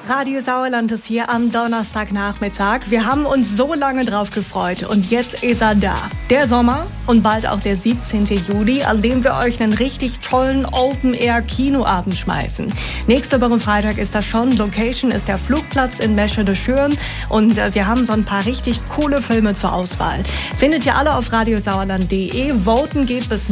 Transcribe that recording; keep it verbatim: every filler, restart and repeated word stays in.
Radio Sauerland ist hier am Donnerstagnachmittag. Wir haben uns so lange drauf gefreut und jetzt ist er da. Der Sommer und bald auch der siebzehnte Juli, an dem wir euch einen richtig tollen Open-Air-Kinoabend schmeißen. Nächste Woche Freitag ist das schon. Location ist der Flugplatz in Meschede-Schürn und äh, wir haben so ein paar richtig coole Filme zur Auswahl. Findet ihr alle auf radiosauerland punkt de. Voten geht bis